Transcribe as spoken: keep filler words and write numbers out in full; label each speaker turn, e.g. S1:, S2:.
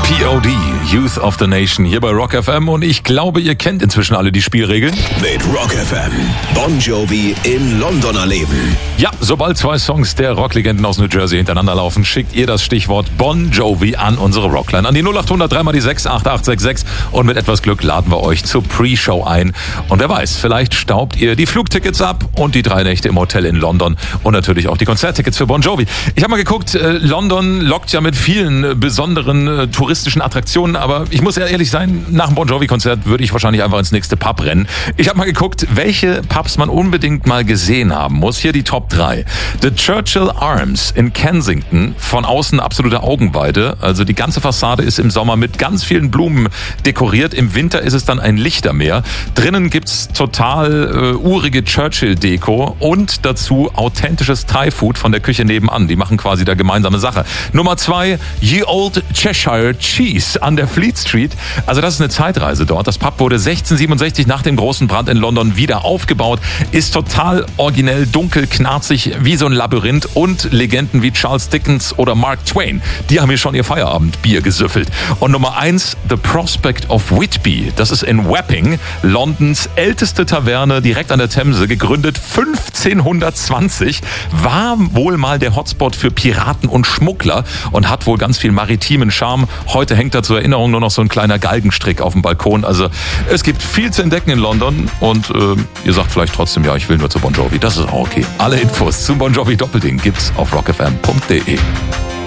S1: P O D, Youth of the Nation, hier bei Rock F M. Und ich glaube, ihr kennt inzwischen alle die Spielregeln.
S2: Mit Rock F M, Bon Jovi in London erleben.
S1: Ja, sobald zwei Songs der Rocklegenden aus New Jersey hintereinander laufen, schickt ihr das Stichwort Bon Jovi an unsere Rockline. An die null acht hundert drei mal die sechs acht acht sechs sechs. Und mit etwas Glück laden wir euch zur Pre-Show ein. Und wer weiß, vielleicht staubt ihr die Flugtickets ab und die drei Nächte im Hotel in London. Und natürlich auch die Konzerttickets für Bon Jovi. Ich habe mal geguckt, äh, London lockt ja mit vielen äh, besonderen äh, touristischen Attraktionen. Aber ich muss ja ehrlich sein, nach dem Bon Jovi-Konzert würde ich wahrscheinlich einfach ins nächste Pub rennen. Ich habe mal geguckt, welche Pubs man unbedingt mal gesehen haben muss. Hier die Top drei. The Churchill Arms in Kensington. Von außen absolute Augenweide. Also die ganze Fassade ist im Sommer mit ganz vielen Blumen dekoriert. Im Winter ist es dann ein Lichtermeer. Drinnen gibt's total äh, urige Churchill-Deko und dazu authentisches Thai-Food von der Küche nebenan. Die machen quasi da gemeinsame Sache. Nummer zwei, Ye Old Cheshire Cheese an der Fleet Street. Also das ist eine Zeitreise dort. Das Pub wurde sechzehnhundertsiebenundsechzig nach dem großen Brand in London wieder aufgebaut. Ist total originell, dunkel, knarzig, wie so ein Labyrinth. Und Legenden wie Charles Dickens oder Mark Twain, die haben hier schon ihr Feierabendbier gesüffelt. Und Nummer eins, The Prospect of Whitby. Das ist in Wapping, Londons älteste Taverne, direkt an der Themse, gegründet fünfzehnhundertzwanzig. War wohl mal der Hotspot für Piraten und Schmuggler und hat wohl ganz viel maritimen Charme. Heute hängt da zur Erinnerung nur noch so ein kleiner Galgenstrick auf dem Balkon. Also es gibt viel zu entdecken in London und äh, ihr sagt vielleicht trotzdem, ja, ich will nur zu Bon Jovi. Das ist auch okay. Alle Infos zum Bon Jovi Doppelding gibt's auf rock f m punkt d e.